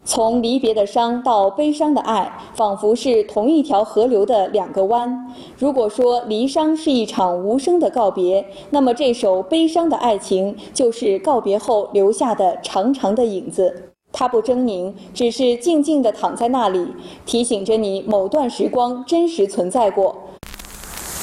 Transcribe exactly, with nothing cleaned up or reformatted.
从离别的伤到悲伤的爱，仿佛是同一条河流的两个弯。如果说离殇是一场无声的告别，那么这首悲伤的爱情就是告别后留下的长长的影子。它不狰狞，只是静静地躺在那里，提醒着你某段时光真实存在过。